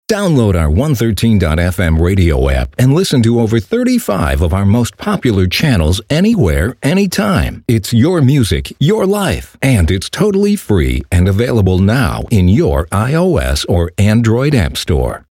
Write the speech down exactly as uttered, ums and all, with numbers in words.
Download our one thirteen dot f m radio app and listen to over thirty-five of our most popular channels anywhere, anytime. It's your music, your life, and it's totally free and available now in your iOS or Android app store.